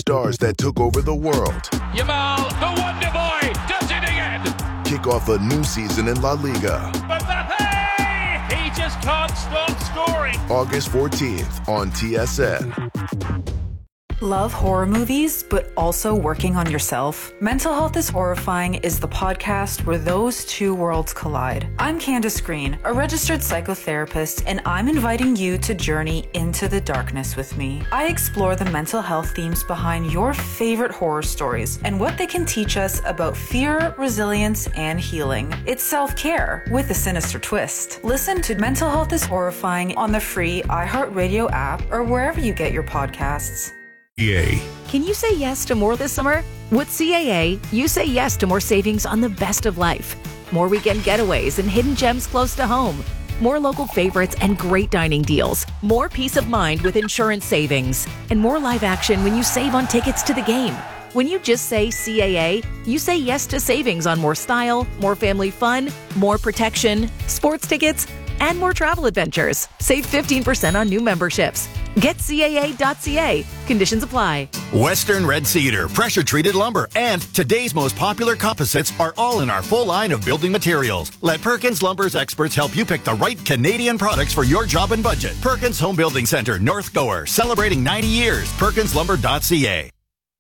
stars that took over the world. Yamal, the Wonder Boy, does it again! Kick off a new season in La Liga. Mbappe! He just can't stop scoring! August 14th on TSN. Love horror movies, but also working on yourself? Mental Health is Horrifying is the podcast where those two worlds collide. I'm Candace Green, a registered psychotherapist, and I'm inviting you to journey into the darkness with me. I explore the mental health themes behind your favorite horror stories and what they can teach us about fear, resilience, and healing. It's self-care with a sinister twist. Listen to Mental Health is Horrifying on the free iHeartRadio app or wherever you get your podcasts. Can you say yes to more this summer? With CAA, you say yes to more savings on the best of life. More weekend getaways and hidden gems close to home. More local favorites and great dining deals. More peace of mind with insurance savings. And more live action when you save on tickets to the game. When you just say CAA, you say yes to savings on more style, more family fun, more protection, sports tickets, and more travel adventures. Save 15% on new memberships. Get CAA.ca. Conditions apply. Western Red Cedar, pressure-treated lumber, and today's most popular composites are all in our full line of building materials. Let Perkins Lumber's experts help you pick the right Canadian products for your job and budget. Perkins Home Building Center, North Gower, celebrating 90 years. PerkinsLumber.ca.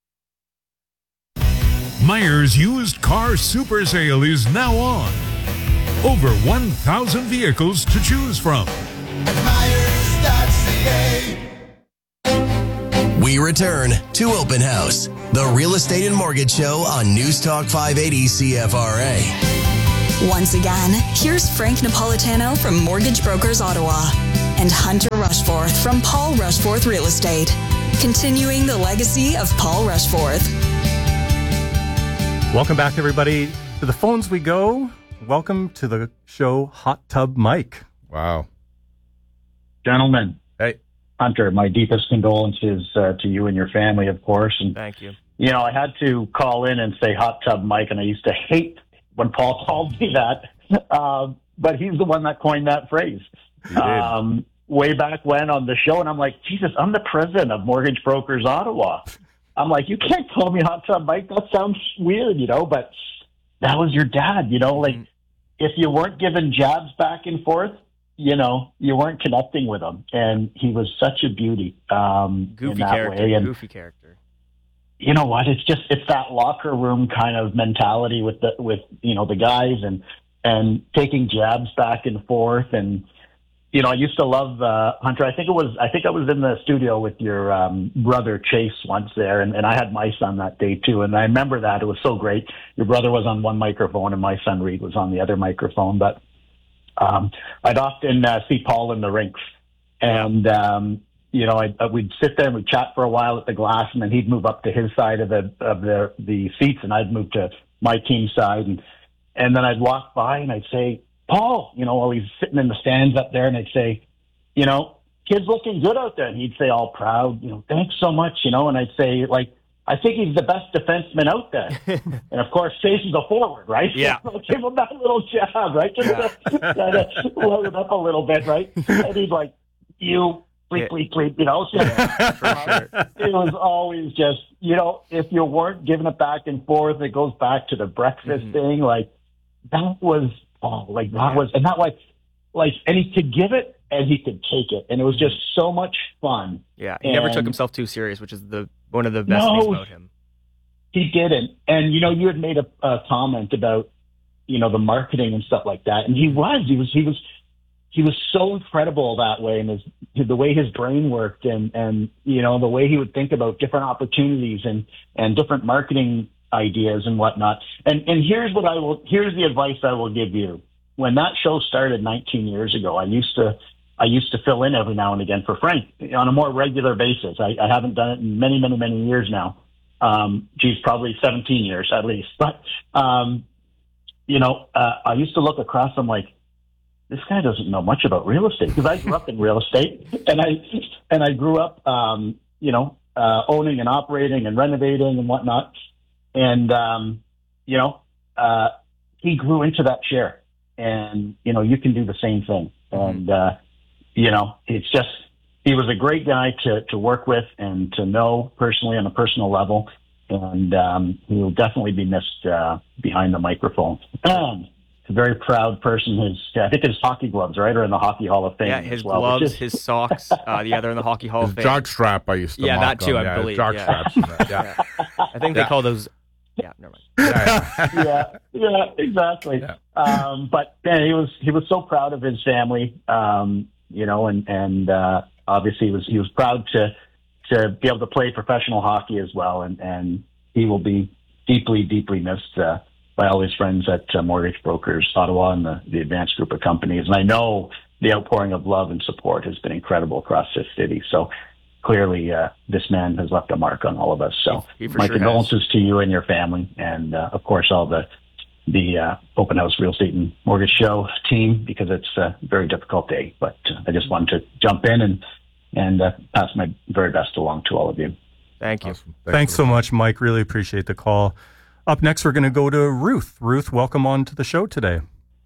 Myers Used Car Super Sale is now on. Over 1,000 vehicles to choose from. We return to Open House, the real estate and mortgage show on News Talk 580 CFRA. Once again, here's Frank Napolitano from Mortgage Brokers Ottawa and Hunter Rushforth from Paul Rushforth Real Estate, continuing the legacy of Paul Rushforth. Welcome back, everybody. To the phones we go. Welcome to the show, Hot Tub Mike. Wow. Gentlemen. Hey. Hunter, my deepest condolences to you and your family, of course. And, thank you. You know, I had to call in and say Hot Tub Mike, and I used to hate when Paul called me that. But he's the one that coined that phrase. Way back when on the show, and I'm like, Jesus, I'm the president of Mortgage Brokers Ottawa. I'm like, you can't call me Hot Tub Mike. That sounds weird, you know, but that was your dad, you know, like if you weren't giving jabs back and forth, you know, you weren't connecting with him. And he was such a beauty goofy in that character, way. And goofy character. You know what? It's that locker room kind of mentality with you know, the guys and taking jabs back and forth. And, you know, I used to love Hunter. I think I was in the studio with your brother Chase once there, and I had my son that day too. And I remember that. It was so great. Your brother was on one microphone and my son Reed was on the other microphone. But I'd often see Paul in the rinks, and you know, we'd sit there and we'd chat for a while at the glass, and then he'd move up to his side of the seats, and I'd move to my team's side, and then I'd walk by and I'd say, Paul, you know, while he's sitting in the stands up there, and I'd say, you know, kid's looking good out there, and he'd say all proud, you know, thanks so much, you know, and I'd say, like, I think he's the best defenseman out there. And, of course, Chase is a forward, right? Yeah. So give him that little jab, right? Just to kind of load it up a little bit, right? And he'd like, you, bleep, you know? So, it was always just, you know, if you weren't giving it back and forth, it goes back to the breakfast thing. Like, that was, and he could give it and he could take it. And it was just so much fun. Yeah, he never took himself too serious, which is one of the best things about him. He didn't. And, you know, you had made a comment about, you know, the marketing and stuff like that. And he was so incredible that way. And the way his brain worked and, you know, the way he would think about different opportunities and different marketing ideas and whatnot. And here's the advice I will give you. When that show started 19 years ago, I used to fill in every now and again for Frank on a more regular basis. I haven't done it in many, many, many years now. Probably 17 years at least. But, you know, I used to look across, I'm like, this guy doesn't know much about real estate, because I grew up in real estate and I grew up, you know, owning and operating and renovating and whatnot. And, you know, he grew into that chair, and, you know, you can do the same thing. And, you know, it's just, he was a great guy to work with and to know personally on a personal level. And he will definitely be missed behind the microphone. A very proud person. I think his hockey gloves, right, are in the Hockey Hall of Fame. Yeah, his as well, gloves, his socks. They're in the Hockey Hall of Fame. Jock strap, I used to mock that too, him. I believe. Jock yeah. straps. Yeah. I think they call those. Yeah, never mind. Yeah, exactly. Yeah. But yeah, he was so proud of his family, and obviously he was proud to be able to play professional hockey as well, and he will be deeply, deeply missed by all his friends at Mortgage Brokers Ottawa and the advanced group of companies. And I know the outpouring of love and support has been incredible across this city. So clearly, this man has left a mark on all of us. So my condolences to you and your family, and of course all the Open House Real Estate and Mortgage Show team, because it's a very difficult day. But I just wanted to jump in and pass my very best along to all of you. Thank you. Awesome. Thanks so much, Mike. Really appreciate the call. Up next, we're going to go to Ruth. Ruth, welcome on to the show today.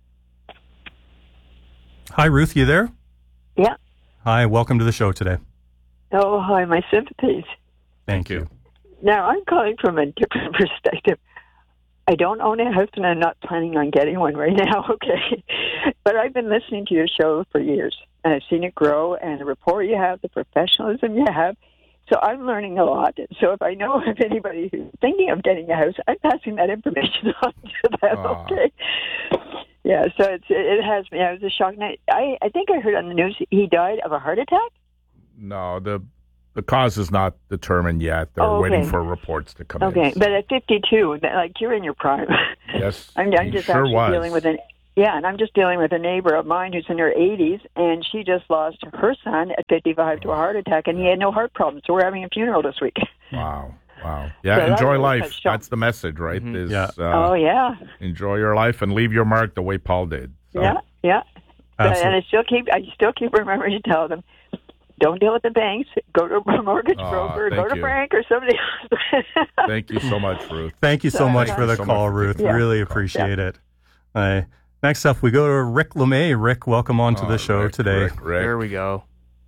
Hi, Ruth, you there? Yeah. Hi, welcome to the show today. Oh, hi, my sympathies. Thank you. Now, I'm calling from a different perspective. I don't own a house, and I'm not planning on getting one right now, okay? But I've been listening to your show for years, and I've seen it grow, and the rapport you have, the professionalism you have. So I'm learning a lot. So if I know of anybody who's thinking of getting a house, I'm passing that information on to them, okay? Yeah, so it has me. I was a shock. I think I heard on the news he died of a heart attack? No, the cause is not determined yet. They're waiting for reports to come in. Okay, but at 52, like you're in your prime. Yes, I'm just sure actually dealing with and I'm just dealing with a neighbor of mine who's in her 80s, and she just lost her son at 55 to a heart attack, and he had no heart problems. So we're having a funeral this week. Wow. Yeah, so enjoy life. That's the message, right? Mm-hmm. Enjoy your life and leave your mark the way Paul did. So. Yeah. And I still keep remembering to tell them, don't deal with the banks. Go to a mortgage broker. Go to Frank or somebody else. Thank you so much, Ruth. Thank you so much for the call, Ruth. Really appreciate it. Next up, we go to Rick LeMay. Rick, welcome on to the show today. Rick. There we go.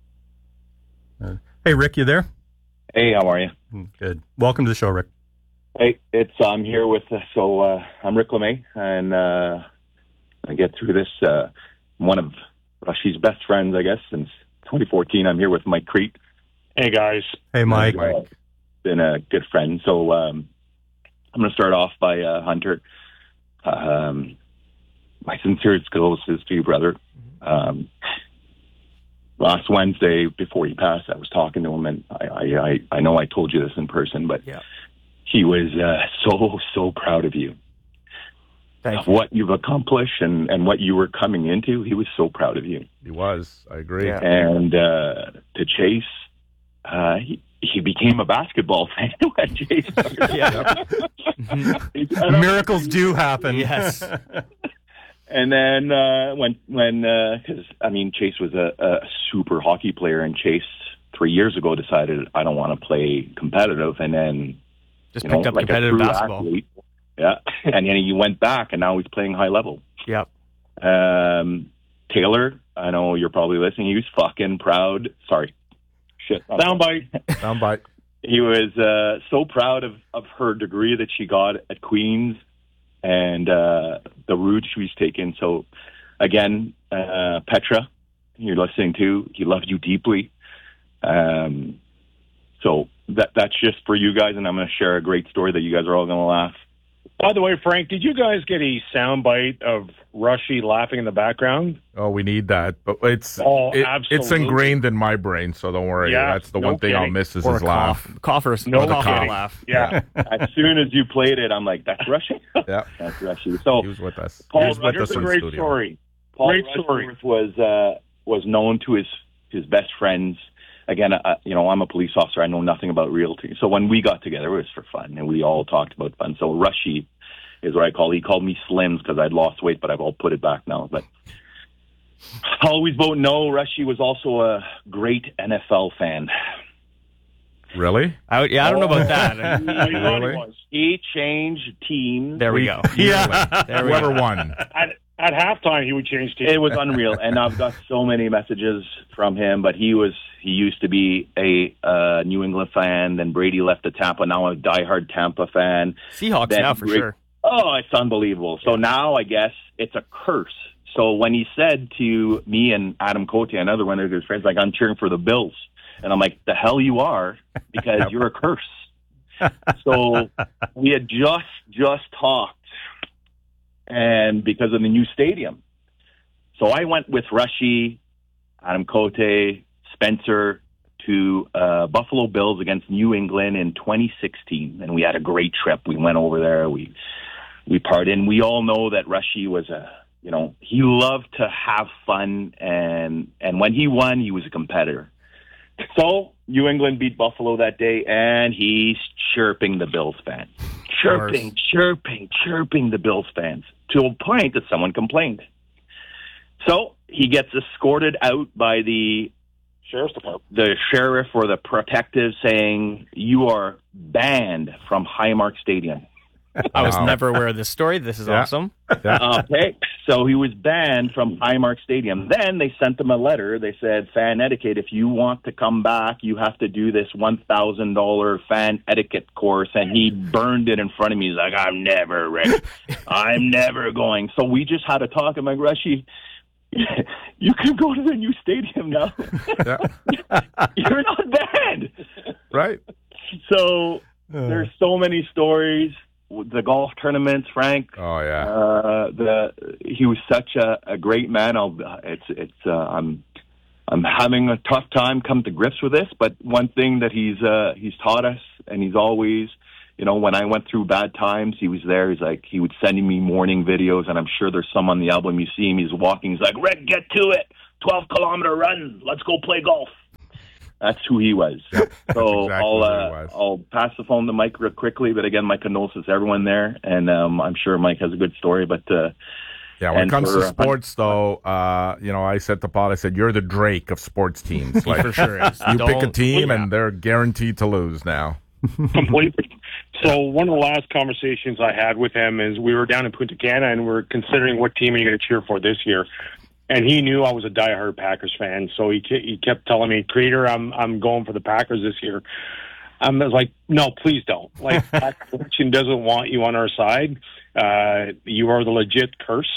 Hey, Rick, you there? Hey, how are you? Good. Welcome to the show, Rick. Hey, I'm here with, I'm Rick LeMay, and I get through this, one of Rushy's best friends, I guess, since 2014. I'm here with Mike Crete. Hey, guys. Hey, Mike. Been a good friend. So I'm going to start off by Hunter. My sincerest condolences to you, brother. Last Wednesday, before he passed, I was talking to him, and I know I told you this in person, but he was so proud of you. Of what you've accomplished and what you were coming into. He was so proud of you. He was. I agree. Yeah. And to Chase, he became a basketball fan when Chase started. Miracles do happen. Yes. And then because Chase was a super hockey player, and Chase 3 years ago decided I don't want to play competitive, and then just picked up like competitive basketball. Athlete, yeah, and then he went back, and now he's playing high level. Yep. Taylor, I know you're probably listening. He was fucking proud. Sorry, shit. Soundbite. He was so proud of her degree that she got at Queen's. And the route she's taken. So, again, Petra, you're listening to, he loved you deeply. So that's just for you guys, and I'm going to share a great story that you guys are all going to laugh. By the way, Frank, did you guys get a soundbite of Rushy laughing in the background? Oh, we need that, but it's ingrained in my brain, so don't worry. Yeah, that's the one thing I'll miss is his laugh. Cough. Laugh. Yeah. As soon as you played it, I'm like, that's Rushy. Yeah, that's Rushy. So he was with us. Paul, here's a great story. Paul Rushforth was known to his best friends. Again, I'm a police officer. I know nothing about realty. So when we got together, it was for fun, and we all talked about fun. So Rushy is what I call. He called me Slims because I'd lost weight, but I've all put it back now. But I always vote no. Rushy was also a great NFL fan. Really? I don't know about that. Really? He changed teams. There we go. Whoever won. At halftime, he would change teams. It was unreal, and I've got so many messages from him. But he used to be a New England fan. Then Brady left to Tampa. Now I'm a diehard Tampa fan. Seahawks then now for sure. Oh, it's unbelievable. So now I guess it's a curse. So when he said to me and Adam Cote, another one of his friends, like, I'm cheering for the Bills, and I'm like, the hell you are, because you're a curse. So we had just talked. And because of the new stadium. So I went with Rushy, Adam Cote, Spencer to Buffalo Bills against New England in 2016. And we had a great trip. We went over there. We partied. And we all know that Rushy was he loved to have fun. And when he won, he was a competitor. So New England beat Buffalo that day, and he's chirping the Bills fans. Chirping the Bills fans to a point that someone complained. So he gets escorted out by the sheriff's department, the sheriff or the protective, saying, "You are banned from Highmark Stadium." I was never aware of this story. This is awesome. Okay, so he was banned from Highmark Stadium. Then they sent him a letter. They said, fan etiquette, if you want to come back, you have to do this $1,000 fan etiquette course. And he burned it in front of me. He's like, I'm never going. So we just had a talk. I'm like, Rushy, you can go to the new stadium now. You're not banned. Right. So there's so many stories. The golf tournaments, Frank. Oh yeah. He was such a great man. I'm having a tough time come to grips with this, but one thing that he's taught us, and he's always, when I went through bad times, he was there. He's like, he would send me morning videos, and I'm sure there's some on the album. You see him, he's walking. He's like, Rick, get to it. 12-kilometer run. Let's go play golf. That's who he was. Yep, so exactly I'll pass the phone to Mike real quickly. But again, my condolences to everyone there, and I'm sure Mike has a good story. But when it comes to sports, though, I said to Paul, I said, "You're the Drake of sports teams." Like, for sure, you pick a team, and they're guaranteed to lose now. Completely. So one of the last conversations I had with him is we were down in Punta Cana, and we're considering what team are you going to cheer for this year. And he knew I was a diehard Packers fan, so he kept telling me, "Creator, I'm going for the Packers this year." I was like, "No, please don't. Like, Action doesn't want you on our side. You are the legit curse."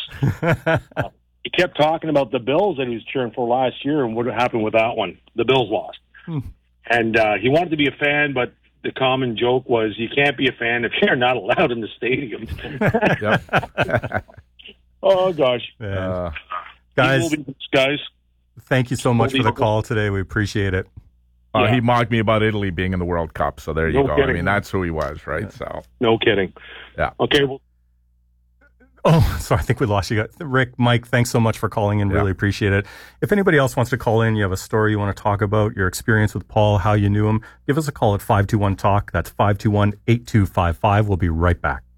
He kept talking about the Bills that he was cheering for last year and what happened with that one. The Bills lost, and he wanted to be a fan, but the common joke was, "You can't be a fan if you're not allowed in the stadium." Oh gosh. Guys, thank you so much for the call today. We appreciate it. He mocked me about Italy being in the World Cup, so there you go. Kidding. I mean, that's who he was, right? Yeah. So no kidding. Yeah. Okay. Well. Oh, sorry. I think we lost you. Rick, Mike, thanks so much for calling in. Really appreciate it. If anybody else wants to call in, you have a story you want to talk about, your experience with Paul, how you knew him, give us a call at 521-TALK. That's 521-8255. We'll be right back.